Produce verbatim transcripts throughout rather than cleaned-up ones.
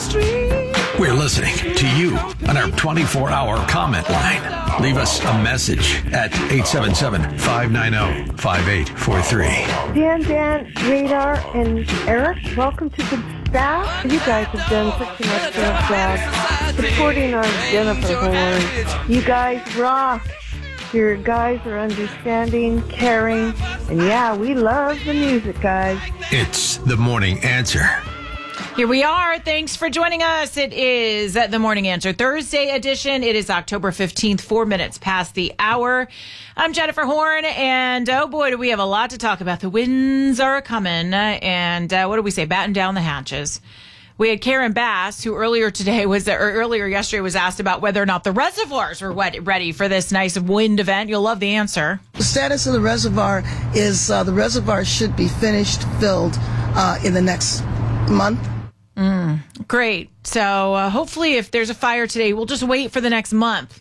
We're listening to you on our twenty-four hour comment line. Leave us a message at eight seven seven, five nine zero, five eight four three. Dan, Dan, Radar, and Eric, welcome to the staff. You guys have done such an excellent job supporting our Jennifer Horn. You guys rock. Your guys are understanding, caring, and yeah, we love the music, guys. It's The Morning Answer. Here we are. Thanks for joining us. It is The Morning Answer Thursday edition. It is October fifteenth, four minutes past the hour. I'm Jennifer Horn, and oh boy, do we have a lot to talk about. The winds are coming, and uh, what do we say? Batten down the hatches. We had Karen Bass, who earlier today was, or earlier yesterday was asked about whether or not the reservoirs were ready for this nice wind event. You'll love the answer. The status of the reservoir is uh, the reservoir should be finished, filled uh, in the next month. Mm, great. So uh, hopefully if there's a fire today, we'll just wait for the next month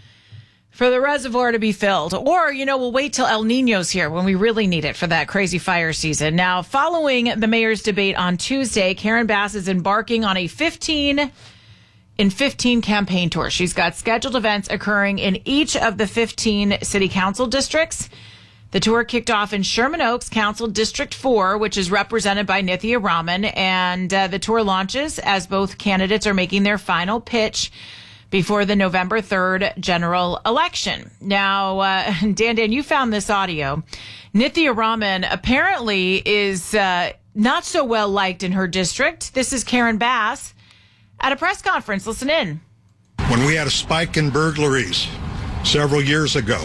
for the reservoir to be filled. Or, you know, we'll wait till El Nino's here when we really need it for that crazy fire season. Now, following the mayor's debate on Tuesday, Karen Bass is embarking on a fifteen in fifteen campaign tour. She's got scheduled events occurring in each of the fifteen city council districts. The tour kicked off in Sherman Oaks Council District four, which is represented by Nithya Raman, and uh, the tour launches as both candidates are making their final pitch before the November third general election. Now, uh, Dan, Dan, you found this audio. Nithya Raman apparently is uh, not so well liked in her district. This is Karen Bass at a press conference. Listen in. When we had a spike in burglaries several years ago,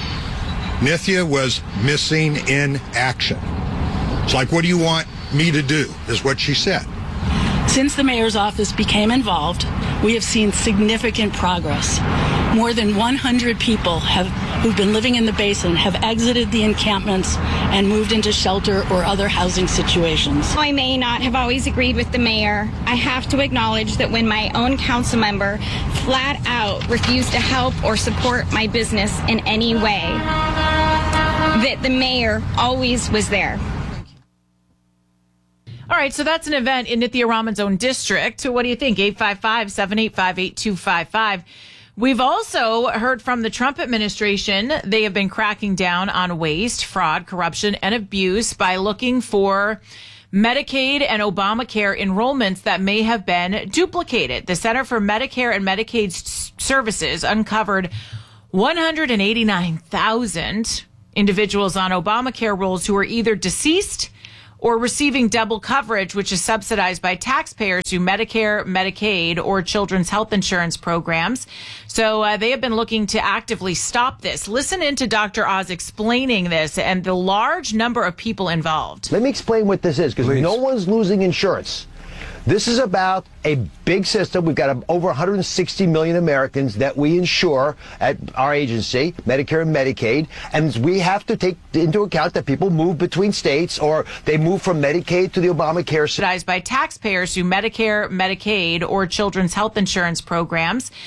Nithya was missing in action. It's like, what do you want me to do, is what she said. Since the mayor's office became involved, we have seen significant progress. More than one hundred people have, who've been living in the basin have exited the encampments and moved into shelter or other housing situations. I may not have always agreed with the mayor. I have to acknowledge that when my own council member flat out refused to help or support my business in any way, that the mayor always was there. All right, so that's an event in Nithya Raman's own district. So what do you think? eight five five, seven eight five, eight two five five. We've also heard from the Trump administration. They have been cracking down on waste, fraud, corruption, and abuse by looking for Medicaid and Obamacare enrollments that may have been duplicated. The Center for Medicare and Medicaid S- Services uncovered one hundred eighty-nine thousand individuals on Obamacare rolls who are either deceased or receiving double coverage, which is subsidized by taxpayers through Medicare, Medicaid, or children's health insurance programs. So uh, they have been looking to actively stop this. Listen into Doctor Oz explaining this and the large number of people involved. Let me explain what this is, because no one's losing insurance. This is about a big system. We've got over one hundred sixty million Americans that we insure at our agency, Medicare and Medicaid, and we have to take into account that people move between states or they move from Medicaid to the Obamacare. Subsidized by taxpayers through Medicare, Medicaid, or children's health insurance programs.